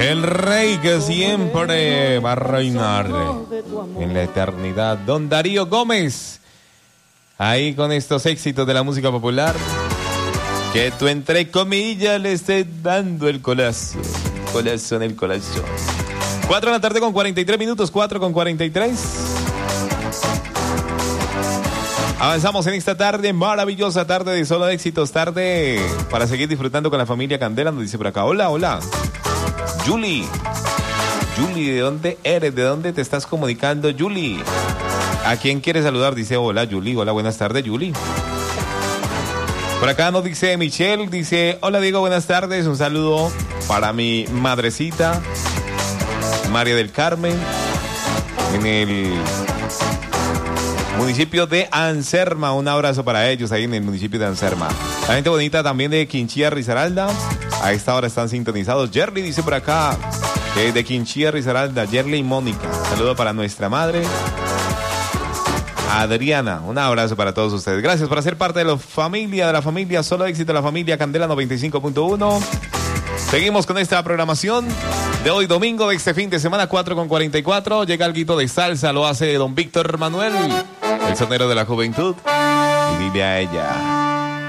El rey que siempre va a reinar en la eternidad, don Darío Gómez. Ahí con estos éxitos de la música popular, que tú entre comillas le estés dando el corazón. El corazón. 4 de la tarde con 43 minutos, 4 con 43. Avanzamos en esta tarde, maravillosa tarde de solo éxitos, tarde para seguir disfrutando con la familia Candela. Nos dice por acá, hola. Julie, ¿de dónde eres? ¿De dónde te estás comunicando, Julie? ¿A quién quieres saludar? Dice, hola, Julie. Hola, buenas tardes, Julie. Por acá nos dice Michelle, dice, hola, Diego, buenas tardes. Un saludo para mi madrecita, María del Carmen, en el municipio de Anserma. Un abrazo para ellos ahí en el municipio de Anserma. La gente bonita también de Quinchía, Risaralda. A esta hora están sintonizados. Jerry dice por acá, de Quinchía, Risaralda, Jerry y Mónica. Saludo para nuestra madre, Adriana. Un abrazo para todos ustedes. Gracias por ser parte de la familia Solo Éxito, de la familia Candela 95.1. Seguimos con esta programación de hoy domingo, de este fin de semana, 4 con 44. Llega el guito de salsa, lo hace don Víctor Manuel, el sonero de la juventud. Y dile a ella.